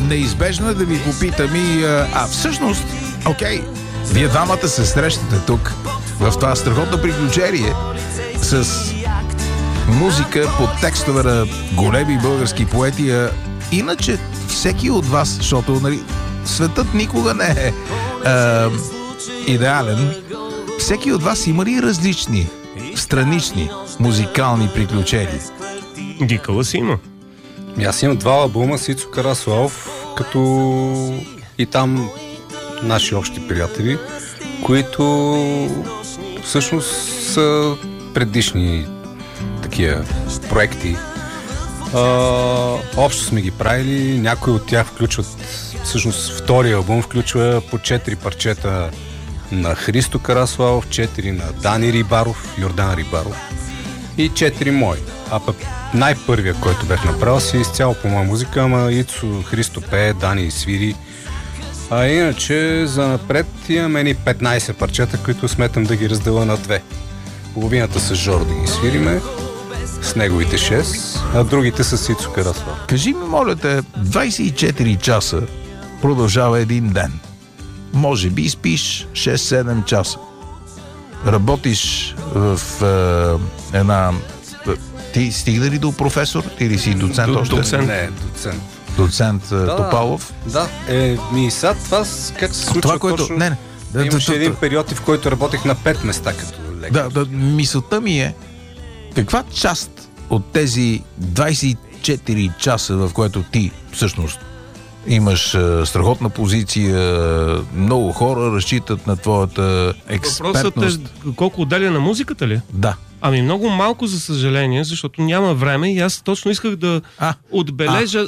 неизбежно е да ви попитам и... всъщност, окей, вие двамата се срещате тук в това страхотно приключение с музика под текстове на големи български поети. Иначе всеки от вас, защото нали, светът никога не е идеален, всеки от вас има ли различни странични музикални приключения? Гикала си има. Аз имам 2 албума с Ицо Караслав, като и там наши общи приятели, които всъщност са предишни такива проекти. Общо сме ги правили, някои от тях включват, всъщност втория албум включва по 4 парчета на Христо Караслав, 4 на Дани Рибаров, Йордан Рибаров и 4 мои. А пък най-първия, който бях направил, си изцяло по моя музика, ама Ицо, Христо пее, Дани свири. А иначе за напред имаме ни 15 парчета, които сметам да ги разделя на 2. Половината с Жоро да ги свириме, с неговите 6, а другите с Ицо Караслав. Кажи ми, моля те, 24 часа продължава един ден. Може би спиш 6-7 часа. Работиш в една... Ти стигна ли до професор? Ти ли си доцент още? Доцент. Не, доцент. Доцент Топалов? Да. Сад, това как се случва това, което... точно? Не. Имаше един период, в който работех на 5 места като лекар. Мисълта ми е, каква част от тези 24 часа, в което ти всъщност имаш страхотна позиция, много хора разчитат на твоята експертност. Въпросът е колко отделя на музиката ли? Да. Ами много малко, за съжаление, защото няма време и аз точно исках да отбележа...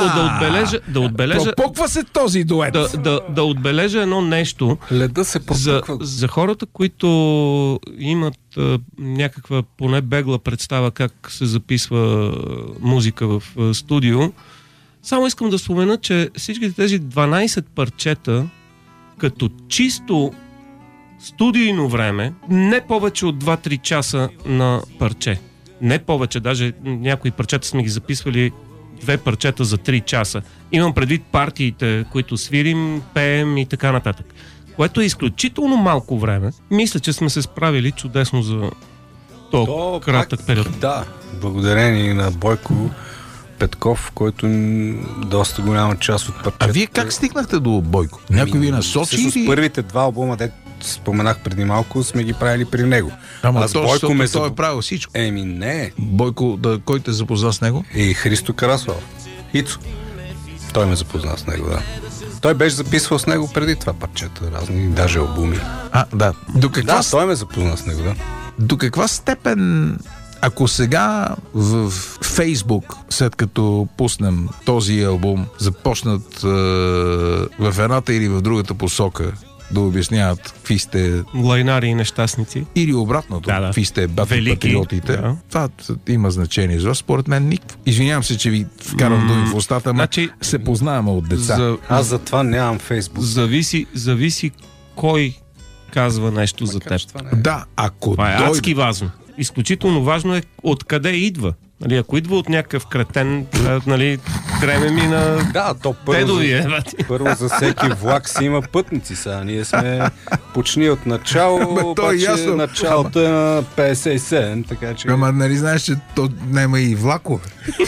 Да отбележа... Пропуква се този дует! Да отбележа едно нещо. Леда се пропуква. За хората, които имат някаква поне бегла представа как се записва музика в студио, само искам да спомена, че всичките тези 12 парчета като чисто студийно време, не повече от 2-3 часа на парче. Не повече, даже някои парчета сме ги записвали 2 парчета за 3 часа. Имам предвид партиите, които свирим, пеем и така нататък. Което е изключително малко време. Мисля, че сме се справили чудесно за този кратък период. Да, благодарение на Бойко Петков, който доста голяма част от парчета. А вие как стигнахте до Бойко? Някой ви насочи? Всъщност първите 2 албума, де споменах преди малко, сме ги правили при него. Ама той е правил всичко. Не. Бойко, кой те запозна с него? И Христо Караслав. Ицо. Той ме запозна с него, да. Той беше записвал с него преди това парчета, разни, даже албуми. Да. Той ме запозна с него, да. До каква степен, ако сега в Фейсбук, след като пуснем този албум, започнат в едната или в другата посока да обясняват какви сте... лайнари и нещастници. Или обратното, какви сте патриотите. Това има значение за вас. Според мен никакво. Извинявам се, че ви вкарам думи в устата, но се познаваме от деца. Аз за това нямам Фейсбук. Зависи кой казва нещо за теб. Да, ако това е адски важно. Изключително важно е откъде идва. Нали, ако идва от някакъв кретен, нали, дреме ми на дедови. Първо за всеки влак си има пътници. Сега ние сме почни от начало, обаче началото е на 57, така че... Ама нали знаеш, че то няма и влакове?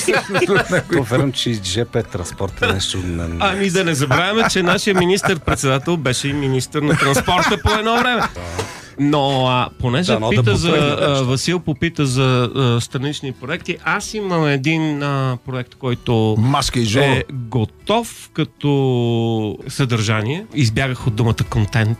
То верно, че и ЖП транспорт е нещо... Ами да не забравяме, че нашия министър-председател беше и министър на транспорта по едно време. Но понеже Васил попита за странични проекти, аз имам един проект, който е готов като съдържание. Избягах от думата контент.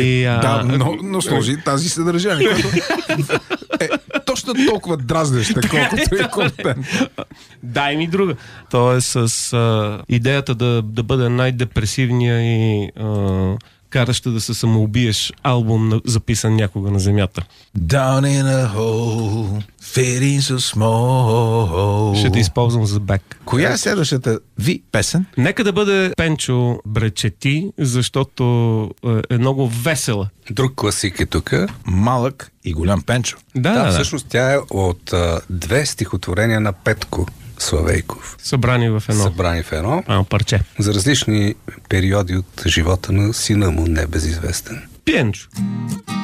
Но сложи тази съдържание, което е точно толкова дразнеща, колкото е контент. Дай ми друга. То е с идеята да бъде най-депресивния и караща да се самоубиеш албум, записан някога на земята. Down in a hole, fitting so small. Ще те използвам за бек. Коя е следващата ви песен? Нека да бъде Пенчо Бречети, защото е много весела. Друг класик е тук. Малък и голям Пенчо. Да, всъщност тя е от 2 стихотворения на Петко. Славейков. Събрани в едно парче. За различни периоди от живота на сина му, небезизвестен. Пиенчо.